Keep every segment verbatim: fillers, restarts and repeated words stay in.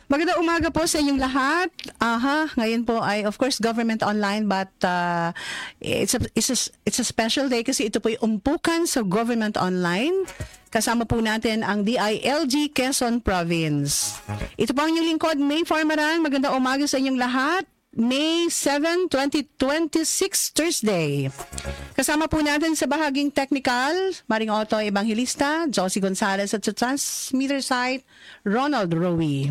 Magandang umaga po sa inyong lahat. Aha, ngayon po ay of course government online but uh, it's a, it's a, it's a special day kasi ito po yung umpukan sa government online. Kasama po natin ang D I L G Quezon Province. Ito po ang inyong lingkod, May Farmaran. Magandang umaga sa inyong lahat. May seventh, twenty twenty-six, Thursday. Kasama po natin sa bahaging technical, Maring Otto Evangelista, Josie Gonzalez at sa transmitter site, Ronald Rowe.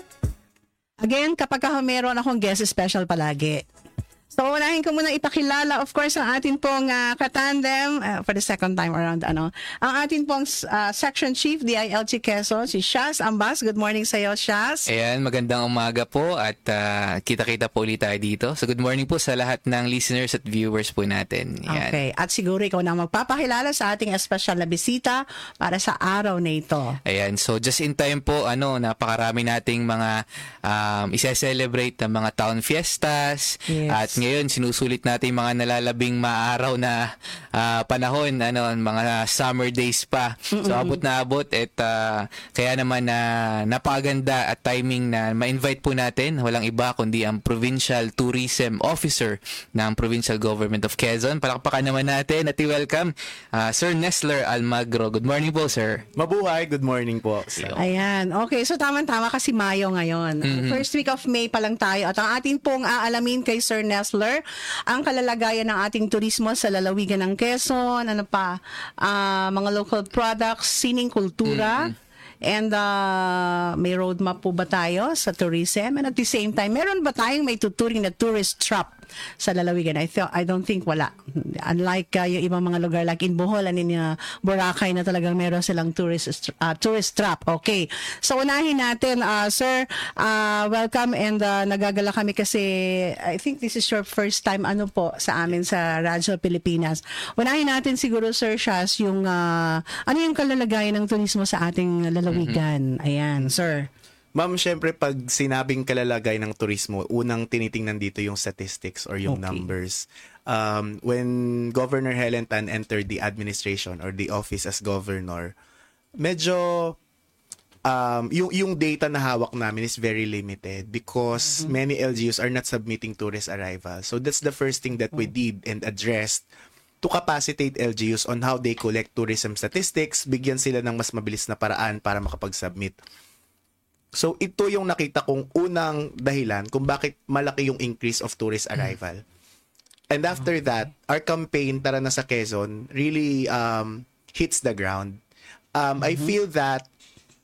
Again, kapag ka meron akong guest special palagi. So, unahin ko muna ipakilala, of course, ang atin pong uh, katandem, uh, for the second time around, ano, ang atin pong uh, Section Chief, D I L G Quezon, si Shaz Ambas. Good morning sa iyo, Shaz. Ayan, magandang umaga po at uh, kita-kita po ulit tayo dito. So, good morning po sa lahat ng listeners at viewers po natin. Ayan. Okay, at siguro ikaw na magpapakilala sa ating espesyal na bisita para sa araw na ito. Ayan, so just in time po, ano, napakarami nating mga um, isa-celebrate ng mga town fiestas. Yes. At ngayon, sinusulit natin mga nalalabing maaraw na uh, panahon, ano, mga summer days pa. Mm-mm. So, abot na abot at uh, kaya naman na uh, napaganda at timing na ma-invite po natin, walang iba kundi ang Provincial Tourism Officer ng Provincial Government of Quezon. Palakpakan naman natin at i-welcome uh, Sir Nesler Almagro. Good morning po, sir. Mabuhay, good morning po. So. Ayan, okay. So, tama-tama kasi Mayo ngayon. Mm-hmm. First week of May pa lang tayo at ang atin pong aalamin kay Sir Nesler ang kalalagayan ng ating turismo sa lalawigan ng Quezon, ano pa, uh, mga local products, sining kultura, mm-hmm. and uh, may roadmap po ba tayo sa tourism? And at the same time, meron ba tayong may tuturing na tourist trap sa lalawigan? I, th- I don't think wala. Unlike uh, yung ibang mga lugar like in Bohol and in uh, Boracay na talagang meron silang tourist uh, tourist trap. Okay. So unahin natin, uh, sir, uh, welcome and uh, nagagala kami kasi I think this is your first time ano po sa amin sa Radyo Pilipinas. Unahin natin siguro, Sir Shaz, yung uh, ano yung kalalagayan ng turismo sa ating lalawigan. Mm-hmm. Ayan, sir. Ma'am, syempre pag sinabing kalalagay ng turismo, unang tinitingnan dito yung statistics or yung okay. numbers. Um, when Governor Helen Tan entered the administration or the office as governor, medyo um, yung, yung data na hawak namin is very limited because mm-hmm. many L G Us are not submitting tourist arrival. So that's the first thing that we did and addressed to capacitate L G Us on how they collect tourism statistics, bigyan sila ng mas mabilis na paraan para makapag-submit. So, ito yung nakita kong unang dahilan kung bakit malaki yung increase of tourist arrival. And after okay. that, our campaign, Tara na sa Quezon, really um, hits the ground. Um, mm-hmm. I feel that,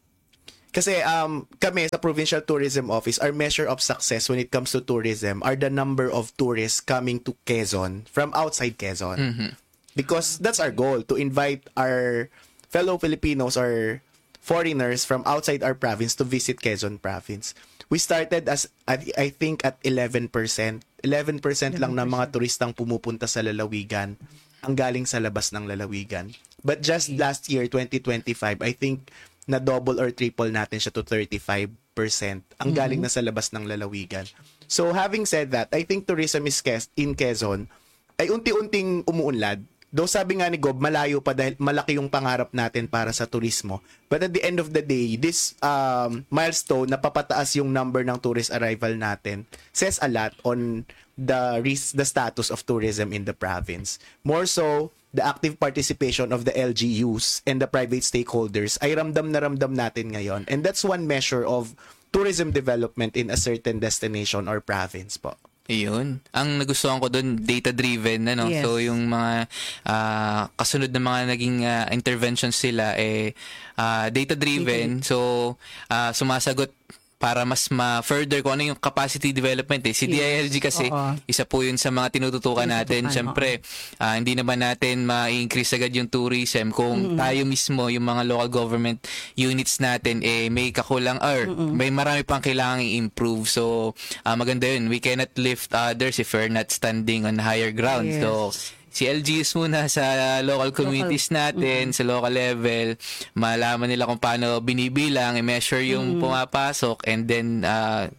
kasi um, kami sa Provincial Tourism Office, our measure of success when it comes to tourism are the number of tourists coming to Quezon from outside Quezon. Mm-hmm. Because that's our goal, to invite our fellow Filipinos or foreigners from outside our province to visit Quezon Province. We started as, I think, at eleven percent. eleven percent lang ng mga turistang pumupunta sa lalawigan ang galing sa labas ng lalawigan. But just last year, twenty twenty-five, I think na double or triple natin siya to thirty-five percent ang galing mm-hmm. na sa labas ng lalawigan. So having said that, I think tourism is in Quezon ay unti-unting umuunlad. Though sabi nga ni Gob, malayo pa dahil malaki yung pangarap natin para sa turismo. But at the end of the day, this um, milestone na papataas yung number ng tourist arrival natin says a lot on the ris- the status of tourism in the province. More so, the active participation of the L G Us and the private stakeholders ay ramdam na ramdam natin ngayon. And that's one measure of tourism development in a certain destination or province po. Iyon. Ang nagustuhan ko doon, data-driven, ano? Yes. So, yung mga uh, kasunod na mga naging uh, interventions sila, eh, uh, data-driven. Okay. So, uh, sumasagot para mas ma-further kung ano yung capacity development. Eh. Si yes. D I L G kasi, oo. Isa po yun sa mga tinututukan natin. Siyempre, uh, hindi naman natin ma-increase agad yung tourism kung mm-hmm. tayo mismo, yung mga local government units natin, eh, may kakulang or mm-hmm. may marami pang kailangang i-improve. So, uh, maganda yun. We cannot lift others if we're not standing on higher ground. Yes. So, si L G S muna sa local communities natin, mm-hmm. sa local level, malaman nila kung paano binibilang, i-measure yung mm-hmm. pumapasok, and then uh,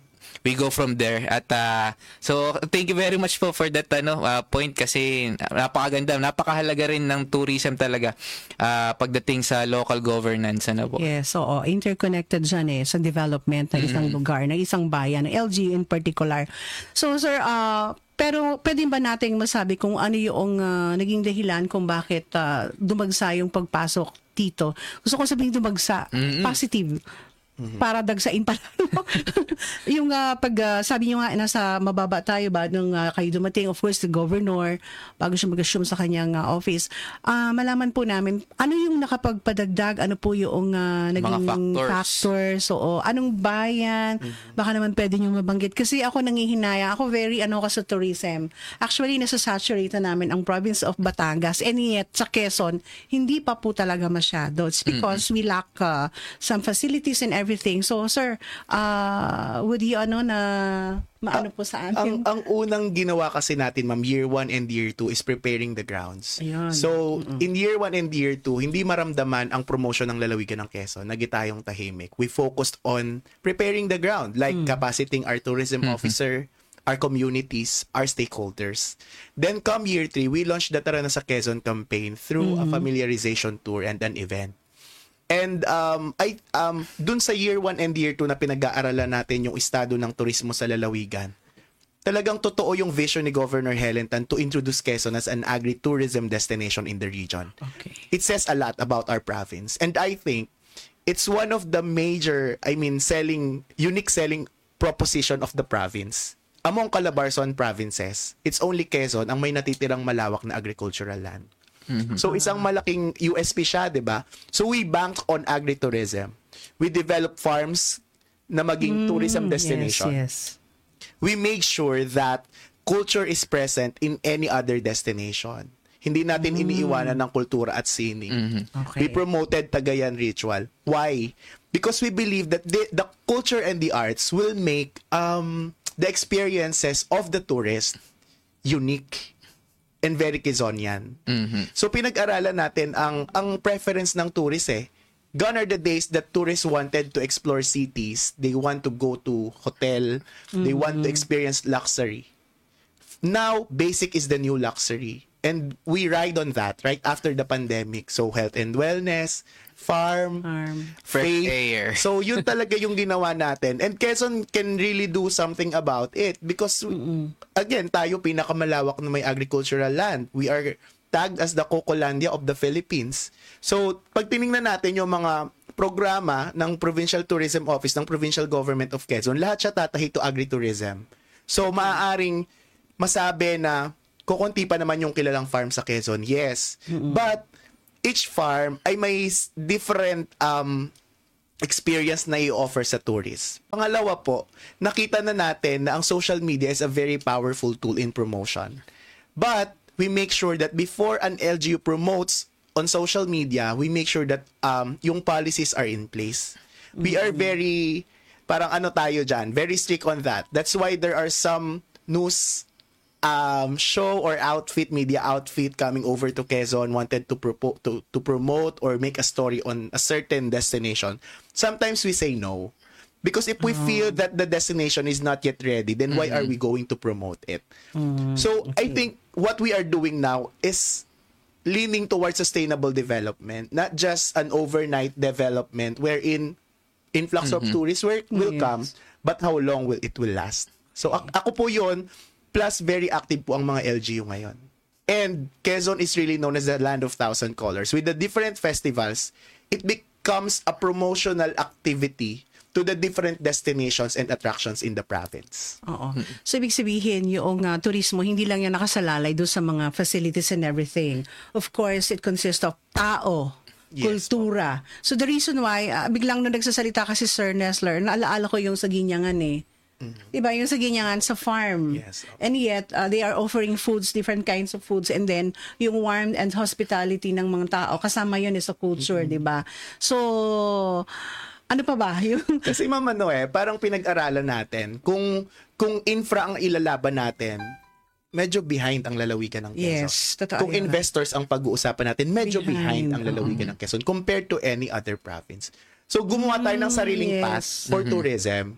we go from there. At uh, so thank you very much po for that ano uh, point, kasi napakaganda, napakahalaga rin ng tourism talaga uh, pagdating sa local governance, ano po. Yes, oo, interconnected dyan eh sa development ng isang lugar, ng isang bayan, ng L G U in particular. So sir, uh, pero pwede ba nating masabi kung ano yung uh, naging dahilan kung bakit uh, dumagsa yung pagpasok dito? Gusto ko sabihin dumagsa, Mm-mm. positive. Para dagsain pala. No? Yung uh, pag uh, sabi nyo nga nasa mababa tayo ba nung uh, kayo dumating, of course the governor bago siya mag-assume sa kanyang uh, office, uh, malaman po namin ano yung nakapagpadagdag, ano po yung uh, naging factors. factors, so anong bayan, Mm-hmm. baka naman pwede nyo mabanggit, kasi ako nangihinaya, ako very ano ka sa tourism. Actually nasa saturate na namin ang province of Batangas, and yet sa Quezon hindi pa po talaga masyado. It's because mm-hmm. we lack uh, some facilities and everything. everything. So, sir, uh, would you ano na maano po sa Ang, amin? ang unang ginawa kasi natin, ma'am, year one and year two is preparing the grounds. Ayan. So, Mm-mm. in year one and year two, hindi maramdaman ang promotion ng lalawigan ng Quezon. Nagitayong tahimik. We focused on preparing the ground, like mm. capaciting our tourism mm-hmm. officer, our communities, our stakeholders. Then come year three, we launched the Tara na sa Quezon campaign through mm-hmm. a familiarization tour and an event. And um I um dun sa year one and year two na pinag-aaralan natin yung estado ng turismo sa lalawigan. Talagang totoo yung vision ni Governor Helen Tan to introduce Quezon as an agri-tourism destination in the region. Okay. It says a lot about our province, and I think it's one of the major, I mean, selling unique selling proposition of the province. Among Calabarzon provinces, it's only Quezon ang may natitirang malawak na agricultural land. Mm-hmm. So isang malaking U S P siya, 'di ba? So we bank on agritourism. We develop farms na maging mm, tourism destination. Yes, yes. We make sure that culture is present in any other destination. Hindi natin mm. iniiwanan ng kultura at sining. Mm-hmm. Okay. We promoted Tagayan ritual. Why? Because we believe that the, the culture and the arts will make um the experiences of the tourist unique and very Quezonian. Mm-hmm. So pinag-aralan natin ang ang preference ng tourist eh. Gone are the days that tourists wanted to explore cities, they want to go to hotel, mm-hmm. they want to experience luxury. Now, basic is the new luxury. And we ride on that right after the pandemic. So health and wellness, farm, Farm. Fresh faith. air. So yun talaga yung ginawa natin. And Quezon can really do something about it because Mm-mm. again, tayo pinakamalawak na may agricultural land. We are tagged as the Cocolandia of the Philippines. So pag tiningnan natin yung mga programa ng Provincial Tourism Office ng Provincial Government of Quezon, lahat siya tatahi to agritourism. So maaaring masabi na kukunti pa naman yung kilalang farm sa Quezon. Yes. Mm-mm. But each farm ay may different um, experience na i-offer sa tourists. Pangalawa po, nakita na natin na ang social media is a very powerful tool in promotion. But we make sure that before an L G U promotes on social media, we make sure that um, yung policies are in place. We are very, parang ano tayo dyan, very strict on that. That's why there are some news um show or outfit media outfit coming over to Quezon wanted to propo- to to promote or make a story on a certain destination. Sometimes we say no because if we oh. feel that the destination is not yet ready, then why mm-hmm. are we going to promote it? Mm-hmm. So okay. I think what we are doing now is leaning towards sustainable development, not just an overnight development wherein influx mm-hmm. of tourists will, will yes. come, but how long will it will last? So a- ako po yun. Plus, very active po ang mga L G U ngayon. And Quezon is really known as the land of thousand colors. With the different festivals, it becomes a promotional activity to the different destinations and attractions in the province. Oo. So, ibig sabihin, yung uh, turismo, hindi lang yan nakasalalay doon sa mga facilities and everything. Of course, it consists of tao, yes, kultura. Po. So, the reason why, uh, biglang nung nagsasalita kasi Sir Nestler, naalaala ko yung sa Ginyangan eh. Mm-hmm. Diba, yung sa Ginyangan sa farm. Yes, okay. And yet, uh, they are offering foods, different kinds of foods, and then yung warmth and hospitality ng mga tao, kasama yun is sa culture, mm-hmm. diba? So, ano pa ba? Yung... Kasi ma'am, ano eh, parang pinag-aralan natin, kung, kung infra ang ilalaban natin, medyo behind ang lalawigan ng Quezon. Yes, totoo. Kung investors ang pag-uusapan natin, medyo behind, behind ang lalawigan uh-huh. ng Quezon compared to any other province. So, gumawa tayo ng sariling yes. path for mm-hmm. tourism.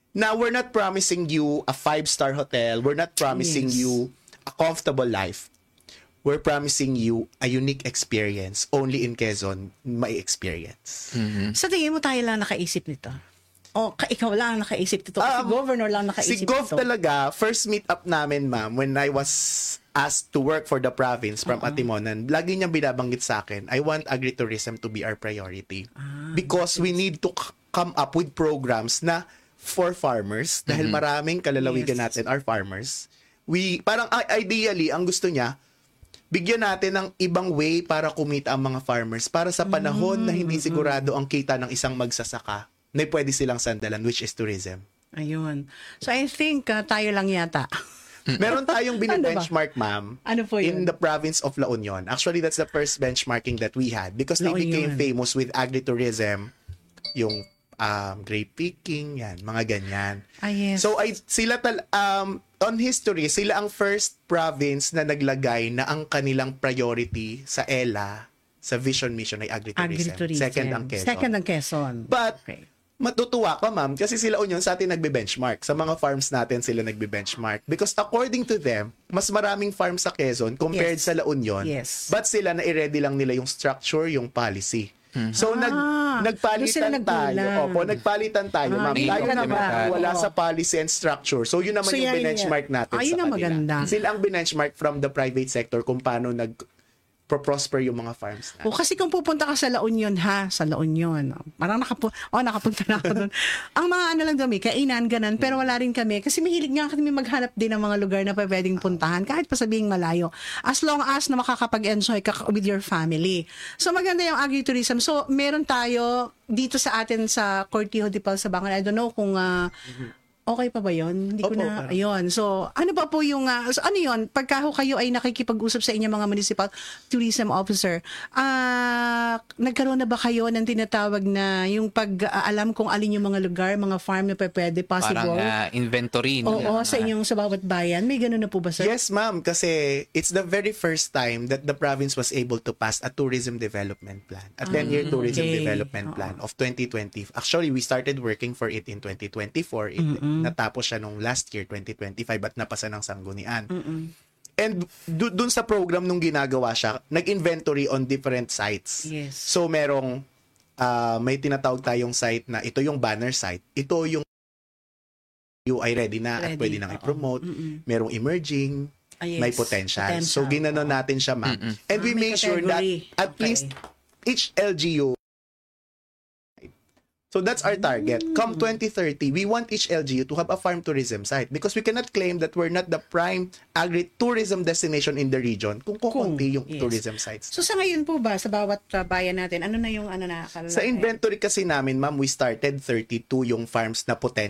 Now, we're not promising you a five-star hotel. We're not promising Yes. you a comfortable life. We're promising you a unique experience. Only in Quezon, may experience. Sa tingin mo tayo lang nakaisip nito? O ka- ikaw lang nakaisip nito? Kasi Um, governor lang Si nakaisip Gov nito? talaga, first meet up namin, ma'am, when I was asked to work for the province from Atimonan, lagi niyang binabanggit sa akin, I want agritourism to be our priority. Ah, Because we need to c- come up with programs na for farmers, dahil maraming kalalawigan Yes. natin are farmers. We, parang i- ideally, ang gusto niya, bigyan natin ng ibang way para kumita ang mga farmers para sa panahon na hindi sigurado ang kita ng isang magsasaka na pwede silang sandalan, which is tourism. Ayun. So I think uh, tayo lang yata. Meron tayong Ano ba? bine-benchmark, ma'am, Ano po yun? in the province of La Union. Actually, that's the first benchmarking that we had because they La became Union. famous with agritourism, yung um, grape picking, yan, mga ganyan. Ah, yes. So, I, sila tal, um, on history, sila ang first province na naglagay na ang kanilang priority sa E L A, sa vision mission ay agritourism. Agritourism. Second ang Quezon. Second ang Quezon. But, Okay. matutuwa ka, ma'am, kasi sila Union sa atin nagbe-benchmark. Sa mga farms natin sila nagbe-benchmark. Because according to them, mas maraming farms sa Quezon compared Yes. sa La Union. Yes. But sila na-ready lang nila yung structure, yung policy. So, nag, Ah, doon sila nagpalitan tayo. nagkulang. Opo, nagpalitan tayo, Ah, ma'am. hindi Tayo ko naman naman. wala Oo. sa policy and structure. So, yun naman So, yung yan, benchmark yan. natin Ah, sa yun ang kanila. maganda. Sila ang benchmark from the private sector kung paano nag prosper yung mga farms na. O kasi kung pupunta ka sa La Union ha, sa La Union, oh, parang nakapu oh, nakapunta na ako doon. Ang mga ano lang dami, kainan, ganan, pero wala rin kami. Kasi mahilig nga kami maghanap din ng mga lugar na pwedeng puntahan, kahit pa sabihing malayo. As long as na makakapag-enjoy ka with your family. So maganda yung agritourism. So meron tayo dito sa atin sa Cortijo de Palsabangan. I don't know kung ah, okay pa ba yun? Hindi ko Opo, na, parang- ayun. So, ano ba po yung, ah, so ano yun? Pagka ho kayo ay nakikipag-usap sa inyong mga municipal tourism officer, ah, nagkaroon na ba kayo ng tinatawag na yung pag-alam kung alin yung mga lugar, mga farm na pa pwede, Parang possible? ah, inventory. no? Oo, Ah, sa inyong sa bawat bayan. May ganun na po ba, sir? Yes, ma'am. Kasi it's the very first time that the province was able to pass a tourism development plan. A ten-year tourism okay. development plan of twenty twenty. Actually, we started working for it in twenty twenty-four. It, natapos siya nung last year, twenty twenty-five, at napasa ng sanggunian. And du- dun sa program nung ginagawa siya, nag-inventory on different sites. Yes. So, merong, ah, may tinatawag tayong site na ito yung banner site. Ito yung you ay ready na at Ready, pwede nang oo. i-promote. Merong emerging, Ah, yes. may potential. Potential, So, ginanon oo. natin siya, ma'am. And Ah, we may make sure that category. at Okay. least each L G U. So, that's our target. Come twenty thirty, we want each L G U to have a farm tourism site because we cannot claim that we're not the prime agri-tourism destination in the region kung kukunti yung yes. tourism sites. So, sa ngayon po ba, sa bawat uh, bayan natin, ano na yung ano na? Sa inventory kasi namin, ma'am, we started thirty-two yung farms na potential